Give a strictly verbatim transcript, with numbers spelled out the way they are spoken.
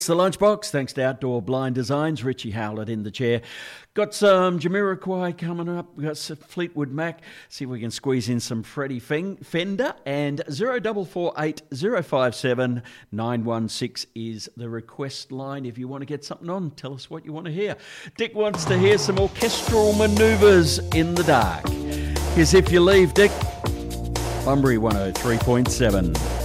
It's the Lunchbox, thanks to Outdoor Blind Designs. Richie Howlett in the chair. Got some Jamiroquai coming up. We've got some Fleetwood Mac. See if we can squeeze in some Freddie Fender. And zero four four eight zero five seven nine one six is the request line. If you want to get something on, tell us what you want to hear. Dick wants to hear some orchestral manoeuvres in the dark. Here's If You Leave, Dick. Bunbury one oh three point seven.